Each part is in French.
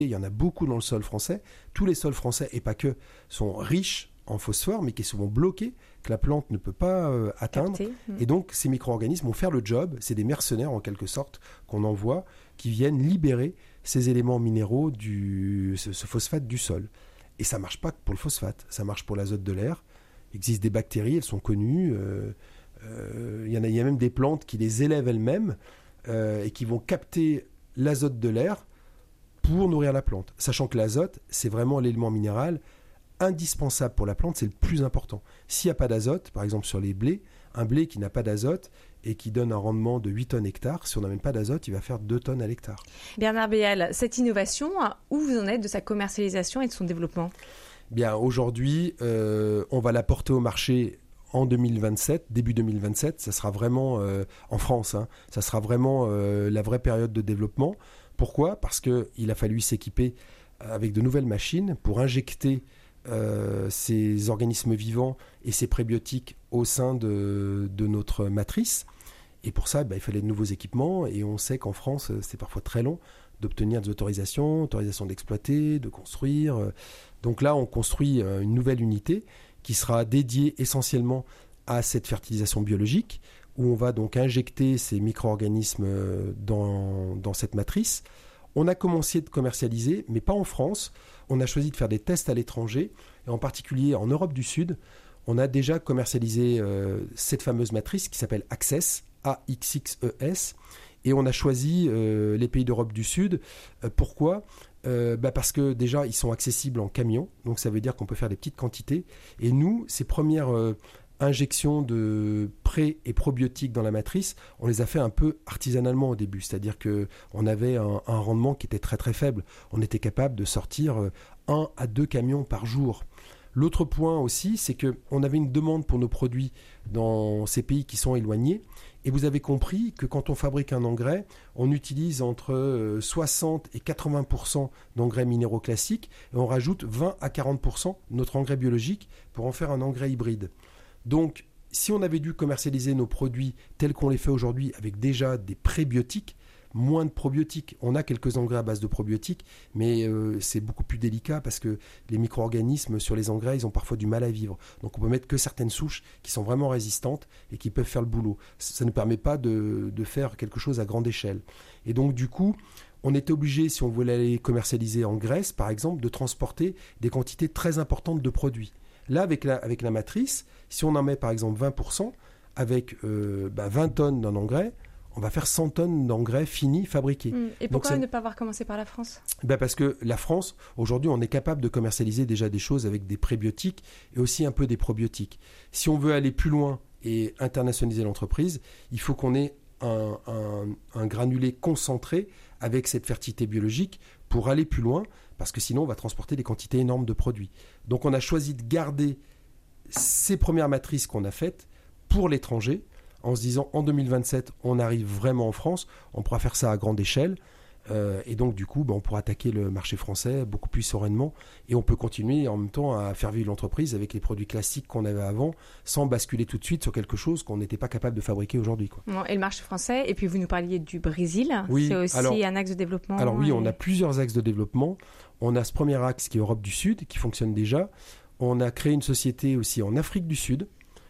Il y en a beaucoup dans le sol français. Tous les sols français, et pas que, sont riches en phosphore, mais qui est souvent bloqué, que la plante ne peut pas atteindre. Et donc, ces micro-organismes vont faire le job. C'est des mercenaires, en quelque sorte, qu'on envoie, qui viennent libérer ces éléments minéraux, ce phosphate du sol. Et ça ne marche pas pour le phosphate, ça marche pour l'azote de l'air. Il existe des bactéries, elles sont connues. Il y a même des plantes qui les élèvent elles-mêmes et qui vont capter l'azote de l'air pour nourrir la plante. Sachant que l'azote, c'est vraiment l'élément minéral indispensable pour la plante, c'est le plus important. S'il n'y a pas d'azote, par exemple sur les blés, un blé qui n'a pas d'azote et qui donne un rendement de 8 tonnes hectare, si on n'amène pas d'azote, il va faire 2 tonnes à l'hectare. Bernard Béal, cette innovation, où vous en êtes de sa commercialisation et de son développement ? Bien, aujourd'hui, on va la porter au marché en 2027, début 2027. Ça sera vraiment, en France, ça sera vraiment la vraie période de développement. Pourquoi ? Parce qu'il a fallu s'équiper avec de nouvelles machines pour injecter ces organismes vivants et ces prébiotiques au sein de notre matrice. Et pour ça, il fallait de nouveaux équipements. Et on sait qu'en France, c'est parfois très long d'obtenir des autorisations d'exploiter, de construire. Donc là, on construit une nouvelle unité qui sera dédiée essentiellement à cette fertilisation biologique, où on va donc injecter ces micro-organismes dans cette matrice. On a commencé de commercialiser, mais pas en France. On a choisi de faire des tests à l'étranger, et en particulier en Europe du Sud. On a déjà commercialisé cette fameuse matrice qui s'appelle Access, AXXES, et on a choisi les pays d'Europe du Sud. Pourquoi ? Parce que déjà, ils sont accessibles en camion, donc ça veut dire qu'on peut faire des petites quantités. Et nous, ces premières injections de pré- et probiotiques dans la matrice, on les a fait un peu artisanalement au début, c'est-à-dire qu'on avait un rendement qui était très très faible. On était capable de sortir 1 à 2 camions par jour. L'autre point aussi, c'est qu'on avait une demande pour nos produits dans ces pays qui sont éloignés. Et vous avez compris que quand on fabrique un engrais, on utilise entre 60 et 80% d'engrais minéraux classiques et on rajoute 20 à 40% de notre engrais biologique pour en faire un engrais hybride. Donc, si on avait dû commercialiser nos produits tels qu'on les fait aujourd'hui avec déjà des prébiotiques, moins de probiotiques. On a quelques engrais à base de probiotiques, mais c'est beaucoup plus délicat parce que les micro-organismes sur les engrais, ils ont parfois du mal à vivre. Donc on peut mettre que certaines souches qui sont vraiment résistantes et qui peuvent faire le boulot. Ça ne permet pas de faire quelque chose à grande échelle. Et donc du coup, on était obligé, si on voulait aller commercialiser en Grèce, par exemple, de transporter des quantités très importantes de produits. Là, avec la matrice, si on en met par exemple 20%, avec 20 tonnes d'un engrais, on va faire 100 tonnes d'engrais finis, fabriqués. Et pourquoi ne pas avoir commencé par la France ? Parce que la France, aujourd'hui, on est capable de commercialiser déjà des choses avec des prébiotiques et aussi un peu des probiotiques. Si on veut aller plus loin et internationaliser l'entreprise, il faut qu'on ait un granulé concentré avec cette fertilité biologique pour aller plus loin, parce que sinon, on va transporter des quantités énormes de produits. Donc, on a choisi de garder ces premières matrices qu'on a faites pour l'étranger, en se disant en 2027, on arrive vraiment en France, on pourra faire ça à grande échelle. Et donc, du coup, on pourra attaquer le marché français beaucoup plus sereinement. Et on peut continuer en même temps à faire vivre l'entreprise avec les produits classiques qu'on avait avant, sans basculer tout de suite sur quelque chose qu'on n'était pas capable de fabriquer aujourd'hui. Et le marché français, et puis vous nous parliez du Brésil, oui, c'est aussi un axe de développement. Alors oui, on a plusieurs axes de développement. On a ce premier axe qui est Europe du Sud, qui fonctionne déjà. On a créé une société aussi en Afrique du Sud.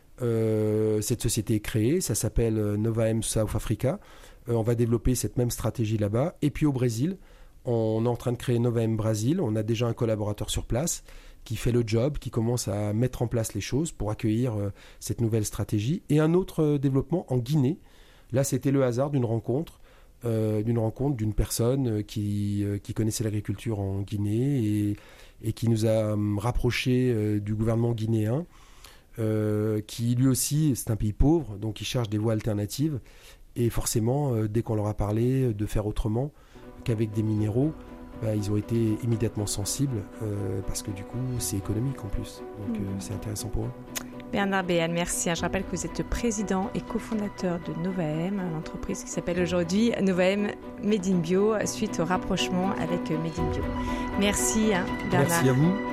Cette société est créée, ça s'appelle Novaem South Africa. On va développer cette même stratégie là-bas. Et puis au Brésil, on est en train de créer Novaem Brésil. On a déjà un collaborateur sur place qui fait le job, qui commence à mettre en place les choses pour accueillir cette nouvelle stratégie. Et un autre développement en Guinée. Là, c'était le hasard d'une rencontre d'une personne qui connaissait l'agriculture en Guinée et qui nous a rapprochés du gouvernement guinéen. Qui lui aussi, c'est un pays pauvre, donc il cherche des voies alternatives. Et forcément, dès qu'on leur a parlé de faire autrement qu'avec des minéraux, ils ont été immédiatement sensibles parce que du coup, c'est économique en plus. Donc c'est intéressant pour eux. Bernard Béal, merci. Je rappelle que vous êtes président et cofondateur de Novaem, l'entreprise qui s'appelle aujourd'hui Novaem Made in Bio, suite au rapprochement avec Made in Bio. Merci Bernard. Merci à vous.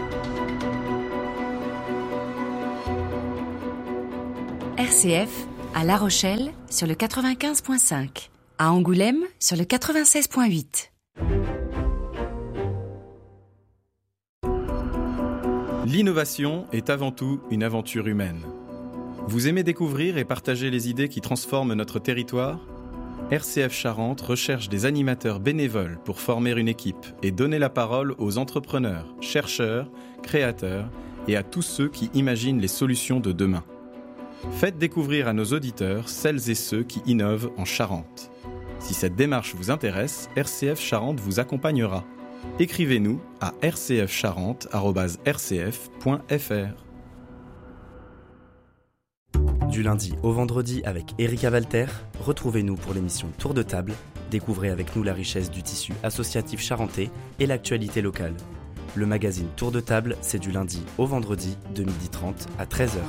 RCF, À La Rochelle, sur le 95.5. À Angoulême, sur le 96.8. L'innovation est avant tout une aventure humaine. Vous aimez découvrir et partager les idées qui transforment notre territoire ? RCF Charente recherche des animateurs bénévoles pour former une équipe et donner la parole aux entrepreneurs, chercheurs, créateurs et à tous ceux qui imaginent les solutions de demain. Faites découvrir à nos auditeurs celles et ceux qui innovent en Charente. Si cette démarche vous intéresse, RCF Charente vous accompagnera. Écrivez-nous à rcfcharente@rcf.fr. Du lundi au vendredi avec Erika Walter, retrouvez-nous pour l'émission Tour de table. Découvrez avec nous la richesse du tissu associatif charentais et l'actualité locale. Le magazine Tour de table, c'est du lundi au vendredi de 12h30 à 13h.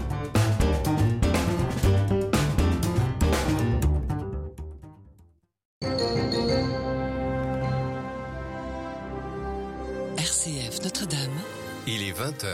RCF Notre-Dame. Il est 20h.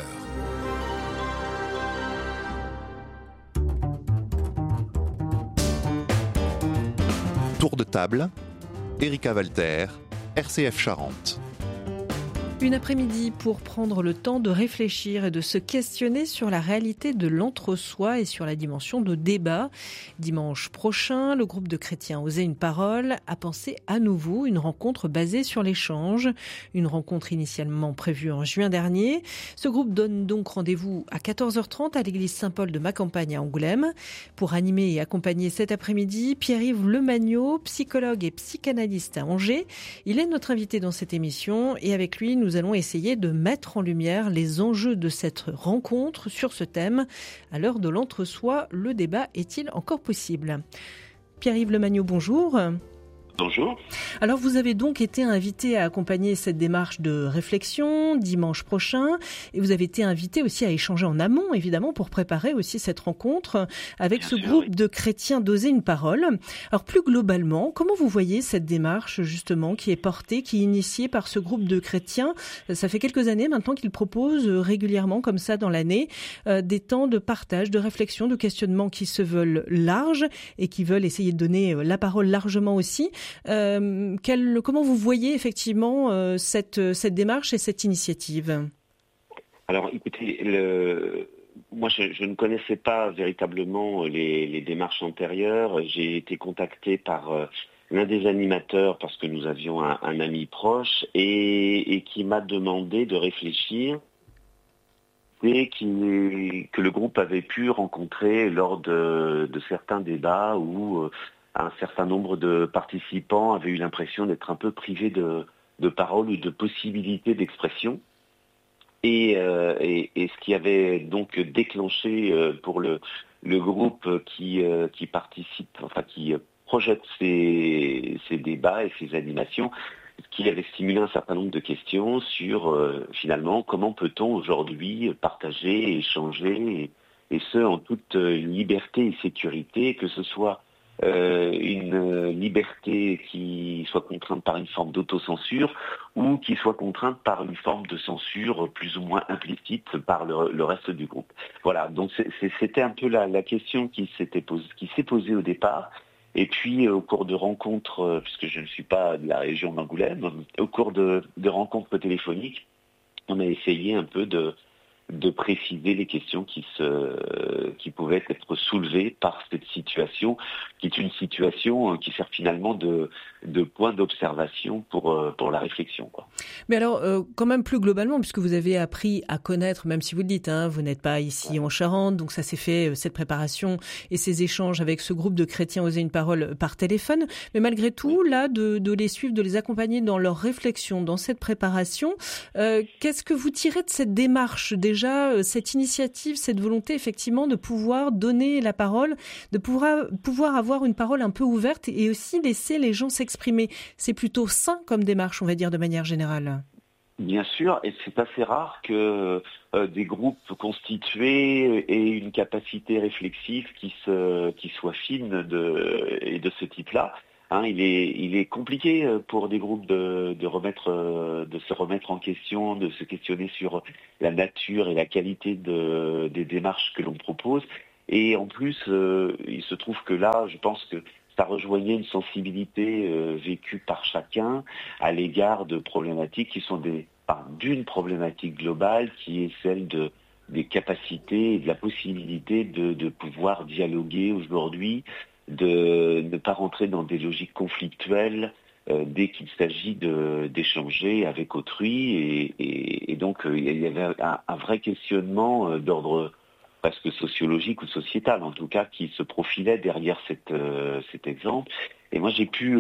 Tour de table, Erika Walter, RCF Charente. Une après-midi pour prendre le temps de réfléchir et de se questionner sur la réalité de l'entre-soi et sur la dimension de débat. Dimanche prochain, le groupe de chrétiens Oser une parole a pensé à nouveau une rencontre basée sur l'échange. Une rencontre initialement prévue en juin dernier. Ce groupe donne donc rendez-vous à 14h30 à l'église Saint-Paul de Macampagne à Angoulême. Pour animer et accompagner cet après-midi, Pierre-Yves Lemagneau, psychologue et psychanalyste à Angers. Il est notre invité dans cette émission et avec lui, nous allons essayer de mettre en lumière les enjeux de cette rencontre sur ce thème. À l'heure de l'entre-soi, le débat est-il encore possible ? Pierre-Yves Lemagneau, bonjour. Bonjour. Alors vous avez donc été invité à accompagner cette démarche de réflexion dimanche prochain et vous avez été invité aussi à échanger en amont évidemment pour préparer aussi cette rencontre avec Bien ce sûr, groupe de chrétiens d'Oser une parole. Alors plus globalement, comment vous voyez cette démarche justement qui est portée, qui est initiée par ce groupe de chrétiens ? Ça fait quelques années maintenant qu'ils proposent régulièrement comme ça dans l'année des temps de partage, de réflexion, de questionnement qui se veulent larges et qui veulent essayer de donner la parole largement aussi. Comment vous voyez effectivement cette démarche et cette initiative ? Alors écoutez, moi je ne connaissais pas véritablement les démarches antérieures. J'ai été contacté par l'un des animateurs parce que nous avions un ami proche et qui m'a demandé de réfléchir et que le groupe avait pu rencontrer lors de certains débats où un certain nombre de participants avaient eu l'impression d'être un peu privés de parole ou de possibilités d'expression. Et ce qui avait donc déclenché pour le groupe qui participe, enfin qui projette ces débats et ces animations, qui avait stimulé un certain nombre de questions sur finalement comment peut-on aujourd'hui partager, échanger, et ce en toute liberté et sécurité, que ce soit une liberté qui soit contrainte par une forme d'autocensure ou qui soit contrainte par une forme de censure plus ou moins implicite par le reste du groupe. Voilà, donc c'était un peu la question qui s'est posée au départ. Et puis au cours de rencontres, puisque je ne suis pas de la région d'Angoulême, au cours de rencontres téléphoniques, on a essayé un peu de préciser les questions qui pouvaient être soulevées par cette situation, qui est une situation qui sert finalement de point d'observation pour la réflexion, quoi. Mais alors, quand même plus globalement, puisque vous avez appris à connaître, même si vous le dites, vous n'êtes pas ici en Charente, donc ça s'est fait, cette préparation et ces échanges avec ce groupe de chrétiens Oser une parole par téléphone, mais malgré tout, là, de les suivre, de les accompagner dans leur réflexion, dans cette préparation, qu'est-ce que vous tirez de cette démarche déjà, cette initiative, cette volonté effectivement de pouvoir donner la parole, de pouvoir avoir une parole un peu ouverte et aussi laisser les gens s'exprimer. C'est plutôt sain comme démarche, on va dire, de manière générale. Bien sûr, et c'est assez rare que des groupes constitués aient une capacité réflexive qui soit fine et de ce type-là. Il est compliqué pour des groupes de se remettre en question, de se questionner sur la nature et la qualité des démarches que l'on propose. Et en plus, il se trouve que là, je pense que ça rejoignait une sensibilité vécue par chacun à l'égard de problématiques qui sont d'une problématique globale qui est celle des capacités et de la possibilité de pouvoir dialoguer aujourd'hui, de ne pas rentrer dans des logiques conflictuelles dès qu'il s'agit d'échanger avec autrui. Et donc, il y avait un vrai questionnement d'ordre presque sociologique ou sociétal, en tout cas, qui se profilait derrière cet exemple. Et moi, j'ai pu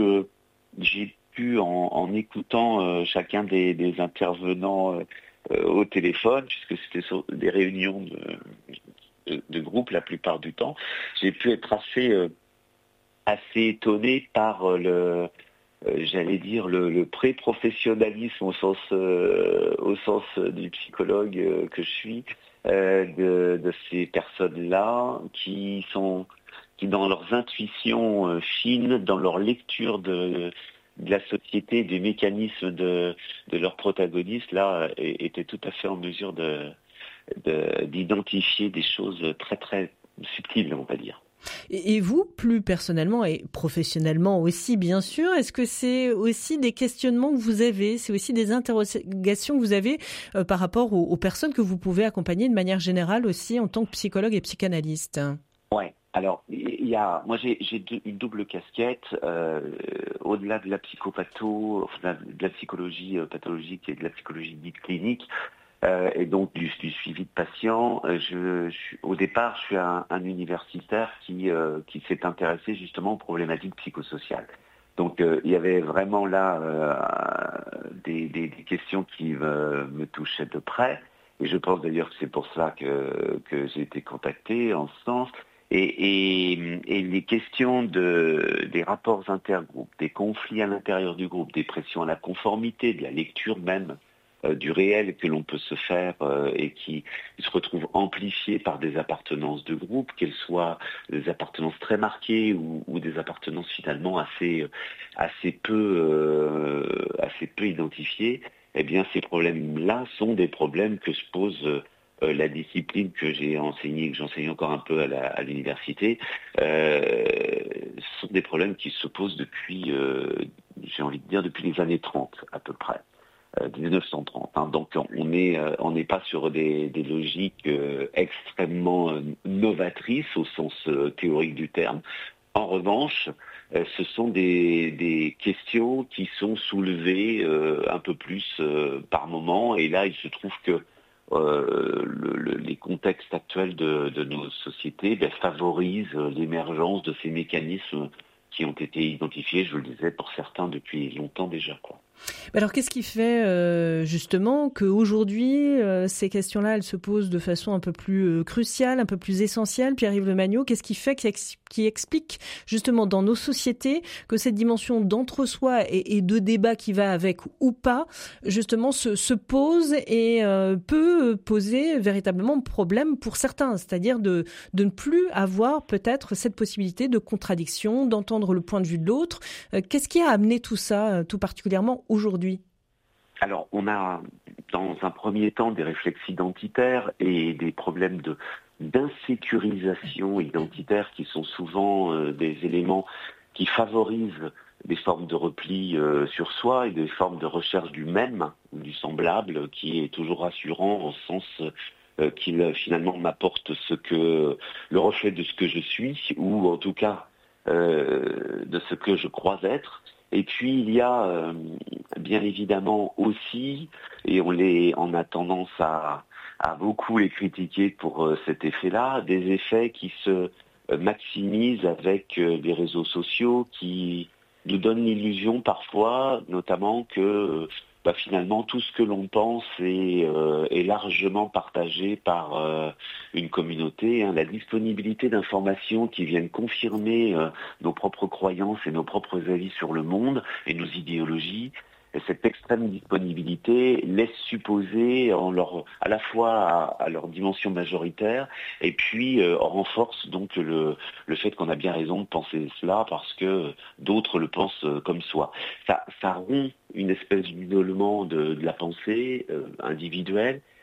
en écoutant chacun des intervenants au téléphone, puisque c'était sur des réunions de groupe la plupart du temps, j'ai pu être assez étonné par j'allais dire le pré-professionnalisme au sens du psychologue que je suis, de ces personnes-là qui dans leurs intuitions fines, dans leur lecture de la société, des mécanismes de leurs protagonistes, là, étaient tout à fait en mesure d'identifier des choses très très subtiles, on va dire. Et vous, plus personnellement et professionnellement aussi, bien sûr, est-ce que c'est aussi des questionnements que vous avez, c'est aussi des interrogations que vous avez par rapport aux personnes que vous pouvez accompagner de manière générale aussi en tant que psychologue et psychanalyste? Ouais. Alors, moi j'ai une double casquette, au-delà de la psychopatho, de la psychologie pathologique et de la psychologie dite clinique, et donc du suivi de patients. Au départ, je suis un universitaire qui s'est intéressé justement aux problématiques psychosociales. Donc il y avait vraiment là des questions qui me touchaient de près, et je pense d'ailleurs que c'est pour ça que j'ai été contacté en ce sens. Et les questions des rapports intergroupes, des conflits à l'intérieur du groupe, des pressions à la conformité, de la lecture même du réel que l'on peut se faire et qui se retrouvent amplifiées par des appartenances de groupe, qu'elles soient des appartenances très marquées ou des appartenances finalement assez peu identifiées. Eh bien, ces problèmes-là sont des problèmes que se pose la discipline que j'ai enseignée, que j'enseigne encore un peu à l'université, sont des problèmes qui se posent depuis, j'ai envie de dire, depuis les années 30 à peu près, 1930. Hein. Donc on n'est pas sur des logiques extrêmement novatrices au sens théorique du terme. En revanche, ce sont des questions qui sont soulevées un peu plus par moment, et là il se trouve que les contextes actuels de nos sociétés favorisent l'émergence de ces mécanismes qui ont été identifiés, je le disais, pour certains depuis longtemps déjà, quoi. Alors qu'est-ce qui fait justement qu'aujourd'hui ces questions-là elles se posent de façon un peu plus cruciale, un peu plus essentielle? Pierre-Yves Lemagnot, qu'est-ce qui fait qui explique justement dans nos sociétés que cette dimension d'entre-soi et de débat qui va avec ou pas justement se pose et peut poser véritablement problème pour certains, c'est-à-dire de ne plus avoir peut-être cette possibilité de contradiction, d'entendre le point de vue de l'autre. Qu'est-ce qui a amené tout ça tout particulièrement aujourd'hui? Alors, on a dans un premier temps des réflexes identitaires et des problèmes d'insécurisation identitaire qui sont souvent des éléments qui favorisent des formes de repli sur soi et des formes de recherche du même ou du semblable qui est toujours rassurant en sens qu'il finalement m'apporte le reflet de ce que je suis ou en tout cas de ce que je crois être. Et puis il y a bien évidemment aussi, et on a tendance à beaucoup les critiquer pour cet effet-là, des effets qui se maximisent avec les réseaux sociaux qui nous donnent l'illusion parfois, notamment que finalement tout ce que l'on pense est largement partagé par une communauté. Hein. La disponibilité d'informations qui viennent confirmer nos propres croyances et nos propres avis sur le monde et nos idéologies, et cette extrême disponibilité laisse supposer à la fois à leur dimension majoritaire et puis renforce donc le fait qu'on a bien raison de penser cela parce que d'autres le pensent comme soi. Ça rompt une espèce d'isolement de la pensée individuelle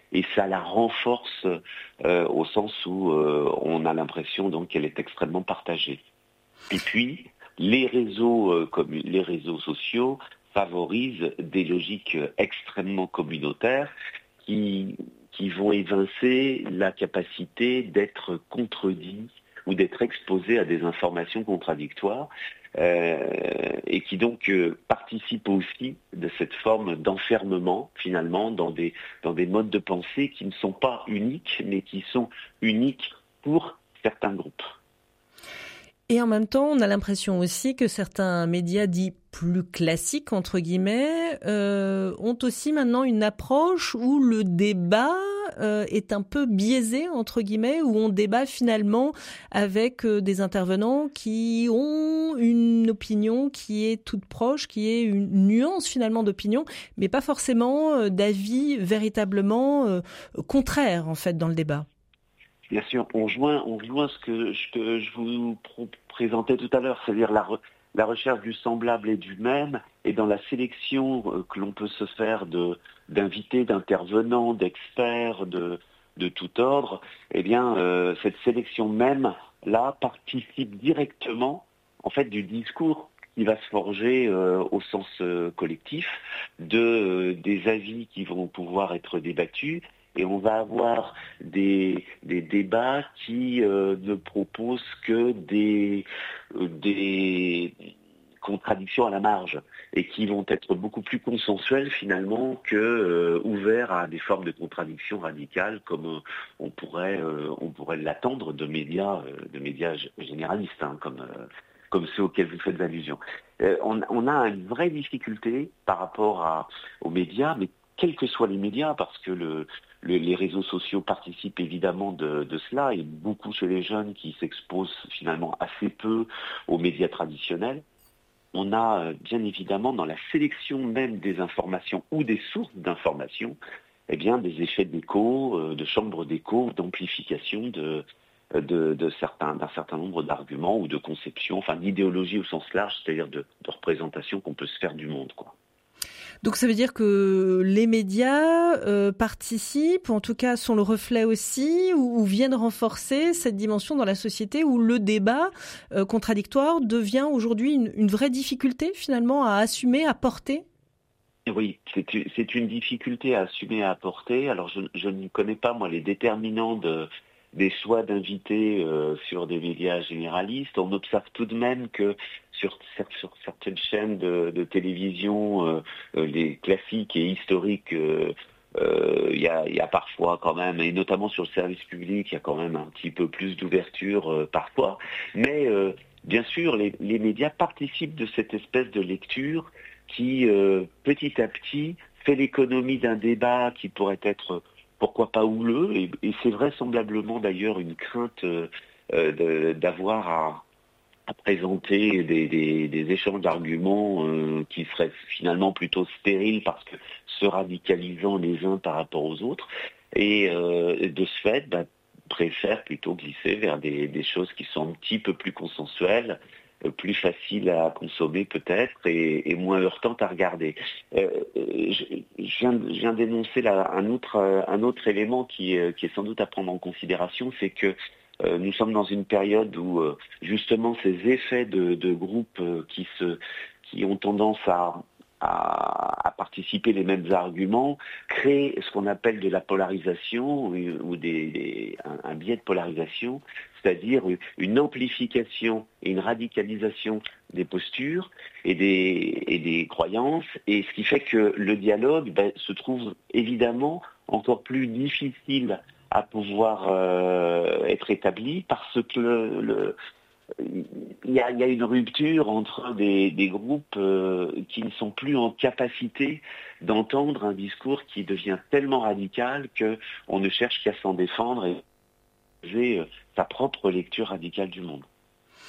et ça la renforce au sens où on a l'impression donc qu'elle est extrêmement partagée. Et puis, les réseaux sociaux favorisent des logiques extrêmement communautaires qui vont évincer la capacité d'être contredit ou d'être exposé à des informations contradictoires et qui donc participent aussi de cette forme d'enfermement finalement dans des modes de pensée qui ne sont pas uniques mais qui sont uniques pour certains groupes. Et en même temps, on a l'impression aussi que certains médias dits plus classiques, entre guillemets, ont aussi maintenant une approche où le débat est un peu biaisé, entre guillemets, où on débat finalement avec des intervenants qui ont une opinion qui est toute proche, qui est une nuance finalement d'opinion, mais pas forcément d'avis véritablement contraires en fait dans le débat. Bien sûr, on joint ce que je vous présentais tout à l'heure, c'est-à-dire la recherche du semblable et du même, et dans la sélection que l'on peut se faire d'invités, d'intervenants, d'experts de tout ordre, eh bien, cette sélection même là participe directement en fait du discours qui va se forger au sens collectif, des avis qui vont pouvoir être débattus. Et on va avoir des débats qui ne proposent que des contradictions à la marge et qui vont être beaucoup plus consensuels finalement que ouverts à des formes de contradictions radicales comme on pourrait l'attendre de médias généralistes comme ceux auxquels vous faites allusion. On a une vraie difficulté par rapport aux médias, mais quels que soient les médias, parce que les réseaux sociaux participent évidemment de cela, et beaucoup chez les jeunes qui s'exposent finalement assez peu aux médias traditionnels. On a bien évidemment dans la sélection même des informations ou des sources d'informations, eh bien des effets d'écho, de chambre d'écho, d'amplification d'un certain nombre d'arguments ou de conceptions, enfin d'idéologie au sens large, c'est-à-dire de représentation qu'on peut se faire du monde, quoi. Donc ça veut dire que les médias participent, en tout cas sont le reflet aussi, ou viennent renforcer cette dimension dans la société où le débat contradictoire devient aujourd'hui une vraie difficulté finalement à assumer, à porter. Oui, c'est une difficulté à assumer, à porter. Alors je ne connais pas moi les déterminants des choix d'invités sur des médias généralistes. On observe tout de même que sur certaines chaînes de télévision, les classiques et historiques, il y a parfois quand même, et notamment sur le service public, il y a quand même un petit peu plus d'ouverture parfois. Mais bien sûr, les médias participent de cette espèce de lecture qui, petit à petit, fait l'économie d'un débat qui pourrait être pourquoi pas houleux, et c'est vraisemblablement d'ailleurs une crainte d'avoir à présenter des échanges d'arguments qui seraient finalement plutôt stériles parce que se radicalisant les uns par rapport aux autres, et de ce fait préfèrent plutôt glisser vers des choses qui sont un petit peu plus consensuelles, plus faciles à consommer peut-être et moins heurtantes à regarder. Je viens d'énoncer là un autre élément qui est sans doute à prendre en considération, c'est que nous sommes dans une période où justement ces effets de groupes qui ont tendance à participer les mêmes arguments créent ce qu'on appelle de la polarisation ou un biais de polarisation, c'est-à-dire une amplification et une radicalisation des postures et des croyances, et ce qui fait que le dialogue se trouve évidemment encore plus difficile à pouvoir être établi parce que il y a une rupture entre des groupes qui ne sont plus en capacité d'entendre un discours qui devient tellement radical qu'on ne cherche qu'à s'en défendre et sa propre lecture radicale du monde.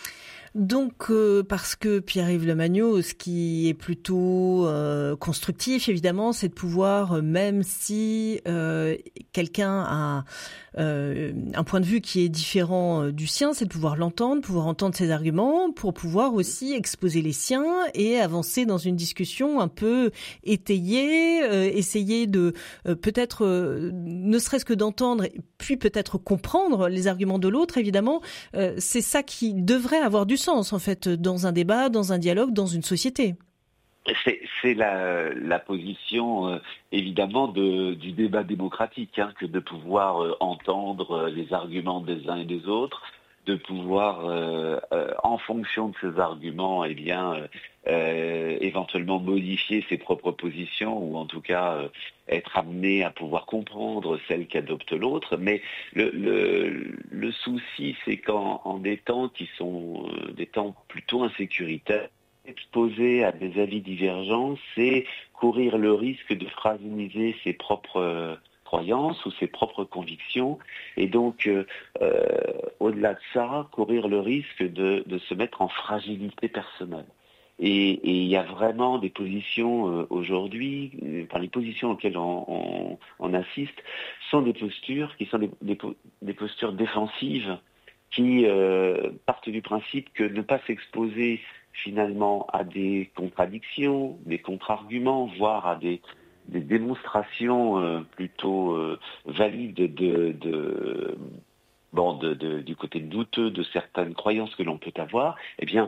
Donc, parce que Pierre-Yves Lemagneau, ce qui est plutôt constructif, évidemment, c'est de pouvoir, même si quelqu'un a un point de vue qui est différent du sien, c'est de pouvoir entendre ses arguments, pour pouvoir aussi exposer les siens et avancer dans une discussion un peu étayée, essayer de peut-être, ne serait-ce que d'entendre, puis peut-être comprendre les arguments de l'autre, évidemment. C'est ça qui devrait avoir du sens, en fait, dans un débat, dans un dialogue, dans une société. C'est la position, évidemment, du débat démocratique, que de pouvoir entendre les arguments des uns et des autres, de pouvoir, en fonction de ces arguments, éventuellement modifier ses propres positions, ou en tout cas être amené à pouvoir comprendre celle qu'adopte l'autre. Mais le souci, c'est qu'en des temps qui sont des temps plutôt insécuritaires, exposé à des avis divergents, c'est courir le risque de fragiliser ses propres croyances ou ses propres convictions, et donc au-delà de ça, courir le risque de se mettre en fragilité personnelle. Et il y a vraiment des positions aujourd'hui, les positions auxquelles on assiste, sont des postures qui sont des postures défensives, qui partent du principe que ne pas s'exposer finalement à des contradictions, des contre-arguments, voire à des démonstrations plutôt valides du côté douteux de certaines croyances que l'on peut avoir, eh bien,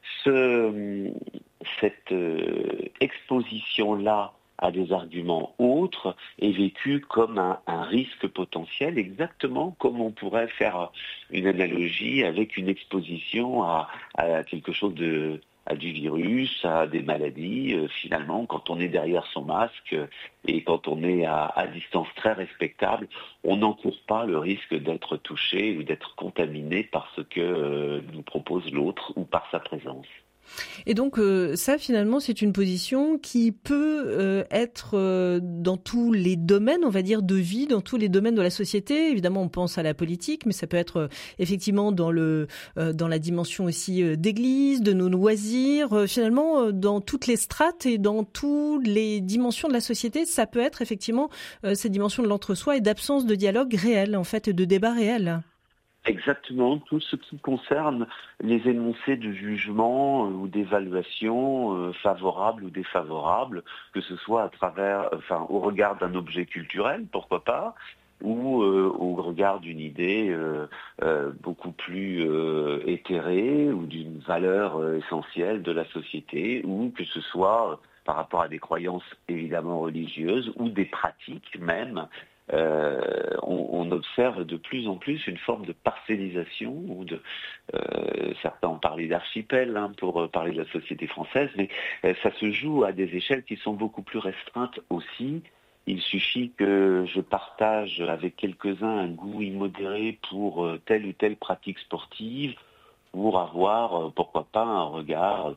cette exposition-là à des arguments autres est vécue comme un risque potentiel, exactement comme on pourrait faire une analogie avec une exposition à quelque chose à du virus, à des maladies. Finalement, quand on est derrière son masque et quand on est à distance très respectable, on n'encourt pas le risque d'être touché ou d'être contaminé par ce que nous propose l'autre ou par sa présence. Et donc ça, finalement, c'est une position qui peut être dans tous les domaines, on va dire, de vie, dans tous les domaines de la société. Évidemment, on pense à la politique, mais ça peut être effectivement dans la dimension aussi d'église, de nos loisirs, finalement, dans toutes les strates et dans toutes les dimensions de la société. Ça peut être effectivement cette dimension de l'entre-soi et d'absence de dialogue réel, en fait, et de débat réel. Exactement, tout ce qui concerne les énoncés de jugement ou d'évaluation favorables ou défavorables, que ce soit au regard d'un objet culturel, pourquoi pas, ou au regard d'une idée beaucoup plus éthérée ou d'une valeur essentielle de la société, ou que ce soit par rapport à des croyances évidemment religieuses ou des pratiques même. On observe de plus en plus une forme de parcellisation, ou certains ont parlé d'archipel pour parler de la société française, mais ça se joue à des échelles qui sont beaucoup plus restreintes aussi. Il suffit que je partage avec quelques-uns un goût immodéré pour telle ou telle pratique sportive, pour avoir, pourquoi pas, un regard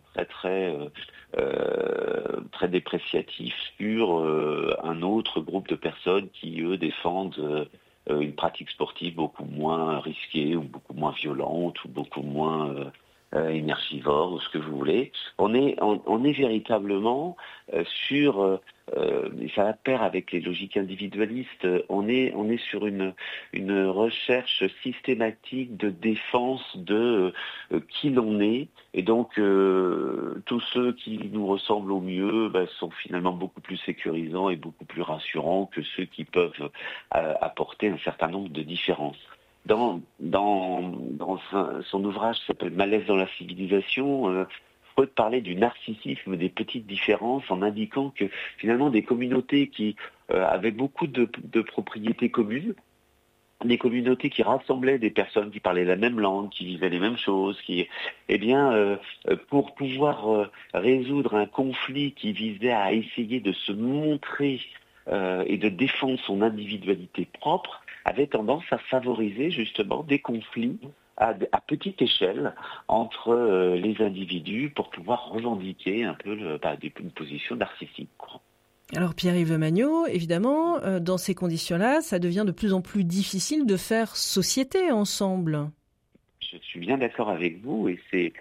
très dépréciatif sur un autre groupe de personnes qui, eux, défendent une pratique sportive beaucoup moins risquée, ou beaucoup moins violente, ou beaucoup moins énergivore, ou ce que vous voulez. On est véritablement sur, et ça va de pair avec les logiques individualistes, on est sur une recherche systématique de défense de qui l'on est, et donc tous ceux qui nous ressemblent au mieux sont finalement beaucoup plus sécurisants et beaucoup plus rassurants que ceux qui peuvent apporter un certain nombre de différences. Dans son ouvrage qui s'appelle « Malaise dans la civilisation », Freud parlait du narcissisme des petites différences, en indiquant que finalement des communautés qui avaient beaucoup de propriétés communes, des communautés qui rassemblaient des personnes qui parlaient la même langue, qui vivaient les mêmes choses, pour pouvoir résoudre un conflit qui visait à essayer de se montrer et de défendre son individualité propre, avait tendance à favoriser justement des conflits à petite échelle entre les individus pour pouvoir revendiquer un peu une position narcissique. Alors Pierre-Yves Lemagneau, évidemment, dans ces conditions-là, ça devient de plus en plus difficile de faire société ensemble. Je suis bien d'accord avec vous, et c'est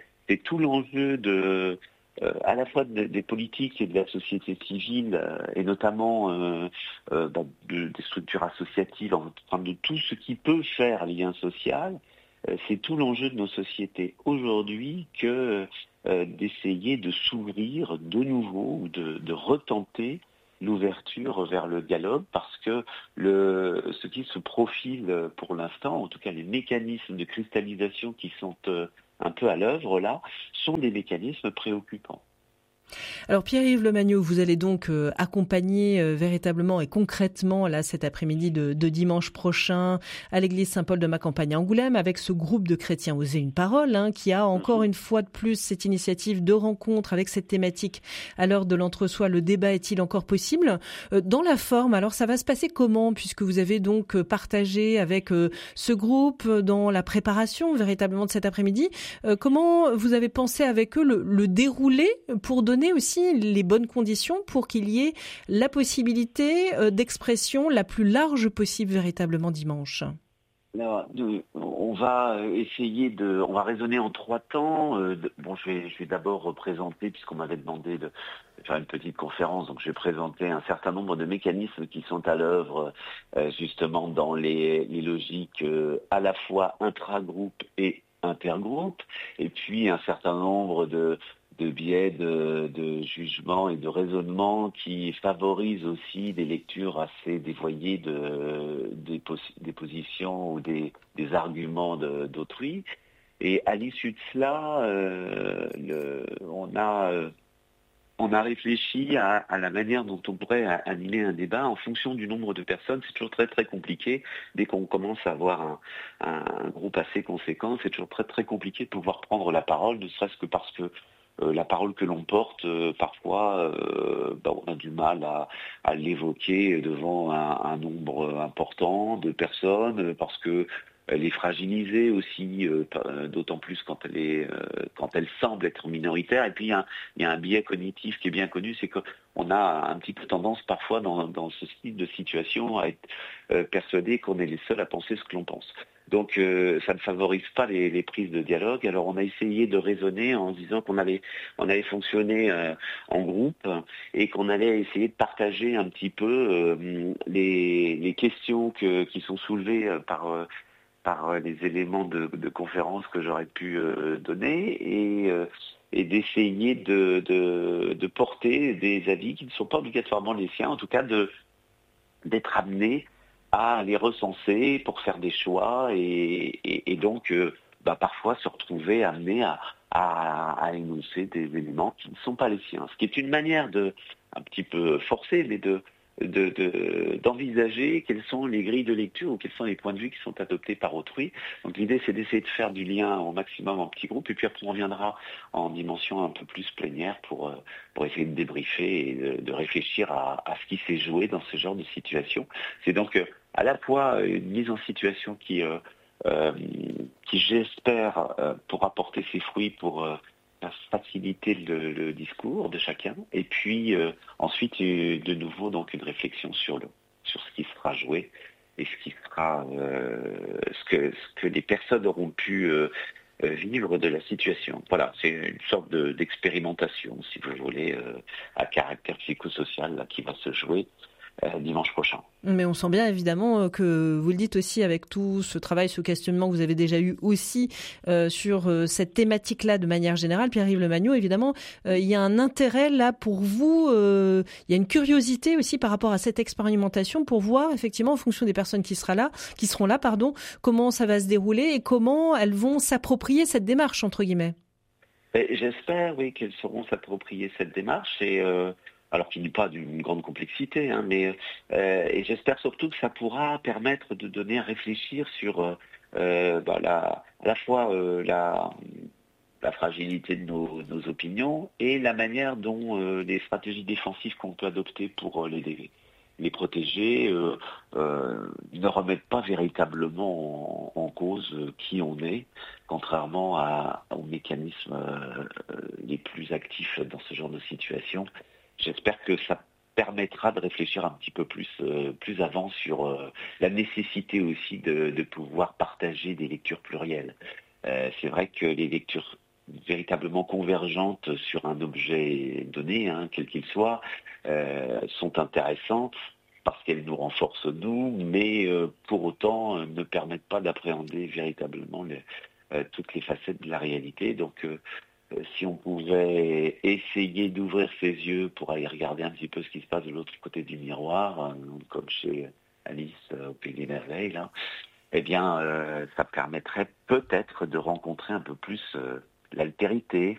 tout l'enjeu à la fois des politiques et de la société civile, et notamment des structures associatives, enfin de tout ce qui peut faire lien social. C'est tout l'enjeu de nos sociétés aujourd'hui que d'essayer de s'ouvrir de nouveau ou de retenter l'ouverture vers le dialogue, parce que ce qui se profile pour l'instant, en tout cas les mécanismes de cristallisation qui sont un peu à l'œuvre là, sont des mécanismes préoccupants. Alors Pierre-Yves Lemagneau, vous allez donc accompagner véritablement et concrètement là cet après-midi de dimanche prochain à l'église Saint-Paul de ma campagne à Angoulême avec ce groupe de chrétiens Oser une parole qui a encore une fois de plus cette initiative de rencontre avec cette thématique à l'heure de l'entre-soi. Le débat est-il encore possible? Dans la forme, alors ça va se passer comment, puisque vous avez donc partagé avec ce groupe dans la préparation véritablement de cet après-midi, comment vous avez pensé avec eux le déroulé pour donner aussi les bonnes conditions pour qu'il y ait la possibilité d'expression la plus large possible véritablement dimanche? Alors, on va on va raisonner en 3 temps. Je vais d'abord représenter, puisqu'on m'avait demandé de faire une petite conférence, donc je vais présenter un certain nombre de mécanismes qui sont à l'œuvre justement dans les logiques à la fois intra-groupe et intergroupe, et puis un certain nombre de biais de jugement et de raisonnement qui favorisent aussi des lectures assez dévoyées des positions ou des arguments d'autrui. Et à l'issue de cela, on a réfléchi à la manière dont on pourrait animer un débat en fonction du nombre de personnes. C'est toujours très très compliqué. Dès qu'on commence à avoir un groupe assez conséquent, c'est toujours très très compliqué de pouvoir prendre la parole, ne serait-ce que parce que la parole que l'on porte, parfois, on a du mal à l'évoquer devant un nombre important de personnes, parce que elle est fragilisée aussi, d'autant plus quand elle semble être minoritaire. Et puis il y a un biais cognitif qui est bien connu, c'est qu'on a un petit peu tendance parfois dans ce type de situation à être persuadé qu'on est les seuls à penser ce que l'on pense. Donc ça ne favorise pas les prises de dialogue. Alors on a essayé de raisonner en disant qu'on allait fonctionner en groupe et qu'on allait essayer de partager un petit peu les questions qui sont soulevées par les éléments de conférence que j'aurais pu donner et d'essayer de porter des avis qui ne sont pas obligatoirement les siens, en tout cas d'être amené à les recenser pour faire des choix et donc parfois se retrouver amené à énoncer des éléments qui ne sont pas les siens. Ce qui est une manière un petit peu forcée, mais d'envisager quelles sont les grilles de lecture ou quels sont les points de vue qui sont adoptés par autrui. Donc l'idée, c'est d'essayer de faire du lien au maximum en petits groupes, et puis après on reviendra en dimension un peu plus plénière pour essayer de débriefer et de réfléchir à ce qui s'est joué dans ce genre de situation. C'est donc à la fois une mise en situation qui j'espère pourra porter ses fruits pour faciliter le discours de chacun, et puis ensuite de nouveau donc une réflexion sur ce qui sera joué et ce qui sera ce que les personnes auront pu vivre de la situation. Voilà, c'est une sorte d'expérimentation, si vous voulez, à caractère psychosocial là, qui va se jouer dimanche prochain. Mais on sent bien évidemment que vous le dites aussi avec tout ce travail, ce questionnement que vous avez déjà eu aussi sur cette thématique-là de manière générale. Pierre-Yves Lemagneau, évidemment, il y a un intérêt là pour vous, il y a une curiosité aussi par rapport à cette expérimentation pour voir effectivement en fonction des personnes qui seront là, comment ça va se dérouler et comment elles vont s'approprier cette démarche, entre guillemets. J'espère, oui, qu'elles sauront s'approprier cette démarche alors qu'il n'est pas d'une grande complexité, mais et j'espère surtout que ça pourra permettre de donner à réfléchir sur à la fois la fragilité de nos opinions et la manière dont les stratégies défensives qu'on peut adopter pour les protéger ne remettent pas véritablement en cause qui on est, contrairement aux mécanismes les plus actifs dans ce genre de situation. J'espère que ça permettra de réfléchir un petit peu plus avant sur la nécessité aussi de pouvoir partager des lectures plurielles. C'est vrai que les lectures véritablement convergentes sur un objet donné, quel qu'il soit, sont intéressantes parce qu'elles nous renforcent nous, mais pour autant ne permettent pas d'appréhender véritablement toutes les facettes de la réalité. Donc si on pouvait essayer d'ouvrir ses yeux pour aller regarder un petit peu ce qui se passe de l'autre côté du miroir, comme chez Alice au Pays des Merveilles, là, eh bien, ça permettrait peut-être de rencontrer un peu plus l'altérité.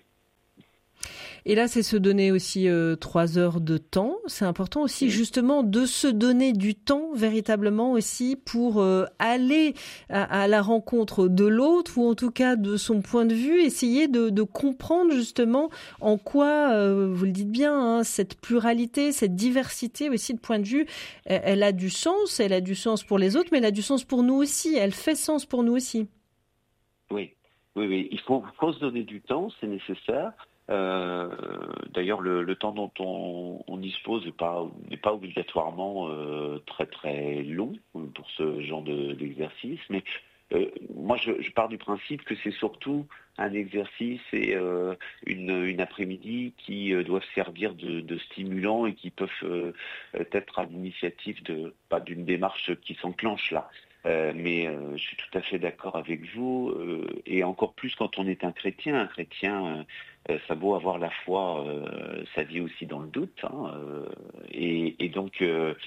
Et là, c'est se donner aussi 3 heures de temps. C'est important aussi justement de se donner du temps véritablement aussi pour aller à la rencontre de l'autre, ou en tout cas de son point de vue, essayer de comprendre justement en quoi, vous le dites bien, cette pluralité, cette diversité aussi de points de vue, elle a du sens pour les autres, mais elle a du sens pour nous aussi, elle fait sens pour nous aussi. Oui. Il faut se donner du temps, c'est nécessaire. D'ailleurs, le temps dont on dispose n'est pas obligatoirement très très long pour ce genre d'exercice, mais moi je pars du principe que c'est surtout un exercice et une après-midi qui doivent servir de stimulants et qui peuvent être à l'initiative d'une démarche qui s'enclenche là. Mais je suis tout à fait d'accord avec vous, et encore plus quand on est un chrétien. Ça vaut avoir la foi, sa vie aussi dans le doute, et donc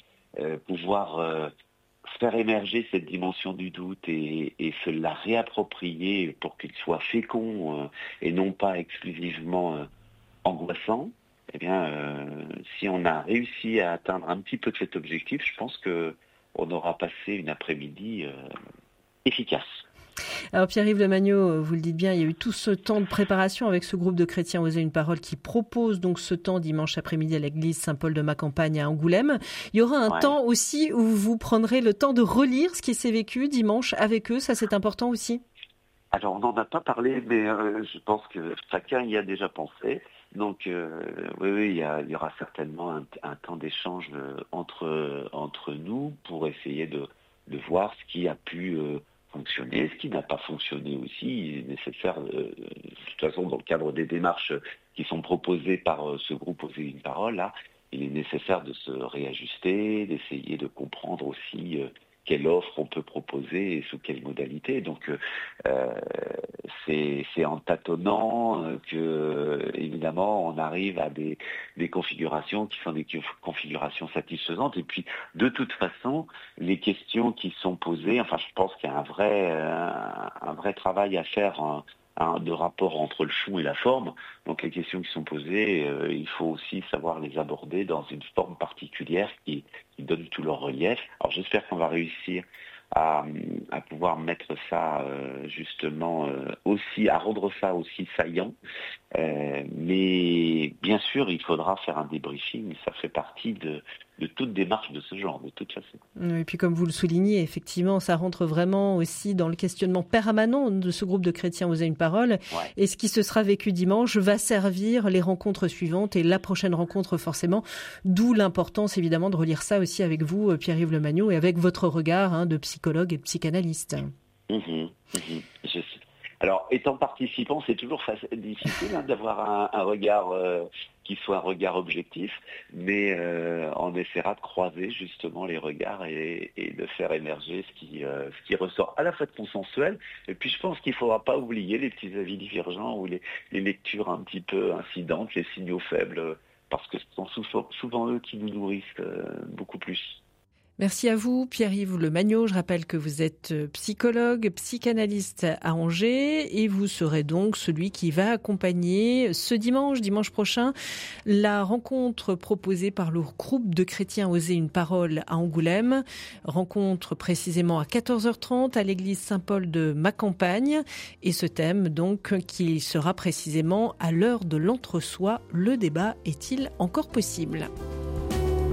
pouvoir faire émerger cette dimension du doute et se la réapproprier pour qu'il soit fécond et non pas exclusivement angoissant. Eh bien, si on a réussi à atteindre un petit peu de cet objectif, je pense qu'on aura passé une après-midi efficace. Alors Pierre-Yves Lemagneau, vous le dites bien, il y a eu tout ce temps de préparation avec ce groupe de chrétiens Oser une parole qui propose donc ce temps dimanche après-midi à l'église Saint-Paul de Macampagne à Angoulême. Il y aura un temps aussi où vous prendrez le temps de relire ce qui s'est vécu dimanche avec eux, ça c'est important aussi. Alors on n'en a pas parlé, mais je pense que chacun y a déjà pensé. Donc oui, il y aura certainement un temps d'échange entre nous pour essayer de voir ce qui a pu fonctionner, ce qui n'a pas fonctionné aussi. Il est nécessaire, de toute façon, dans le cadre des démarches qui sont proposées par ce groupe Oser une parole, là, il est nécessaire de se réajuster, d'essayer de comprendre aussi quelle offre on peut proposer et sous quelle modalité. Donc c'est en tâtonnant que évidemment on arrive à des configurations qui sont des configurations satisfaisantes. Et puis de toute façon, les questions qui sont posées, enfin je pense qu'il y a un vrai travail à faire de rapport entre le fond et la forme. Donc les questions qui sont posées, il faut aussi savoir les aborder dans une forme particulière qui donne tout leur relief. Alors j'espère qu'on va réussir à pouvoir mettre ça justement aussi, à rendre ça aussi saillant. Mais bien sûr, il faudra faire un débriefing. Ça fait partie de toute démarche de ce genre, de toute façon. Et puis comme vous le soulignez, effectivement, ça rentre vraiment aussi dans le questionnement permanent de ce groupe de chrétiens Oser une parole. Ouais. Et ce qui se sera vécu dimanche va servir les rencontres suivantes et la prochaine rencontre forcément. D'où l'importance évidemment de relire ça aussi avec vous, Pierre-Yves Lemagneau, et avec votre regard de psychologue et de psychanalyste. Alors, étant participant, c'est toujours difficile d'avoir un regard qui soit un regard objectif, mais on essaiera de croiser justement les regards et de faire émerger ce qui ressort à la fois de consensuel, et puis je pense qu'il ne faudra pas oublier les petits avis divergents ou les lectures un petit peu incidentes, les signaux faibles, parce que ce sont souvent eux qui nous nourrissent beaucoup plus. Merci à vous, Pierre-Yves Lemagneau. Je rappelle que vous êtes psychologue, psychanalyste à Angers, et vous serez donc celui qui va accompagner ce dimanche prochain, la rencontre proposée par le groupe de chrétiens Oser une parole à Angoulême. Rencontre précisément à 14h30 à l'église Saint-Paul de Macampagne. Et ce thème, donc, qui sera précisément à l'heure de l'entre-soi. Le débat est-il encore possible ?